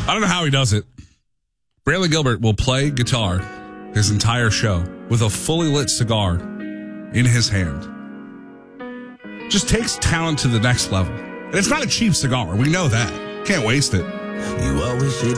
I don't know how he does it. Brantley Gilbert will play guitar his entire show with a fully lit cigar in his hand. Just takes talent to the next level. And it's not a cheap cigar. We know that. Can't waste it. You always say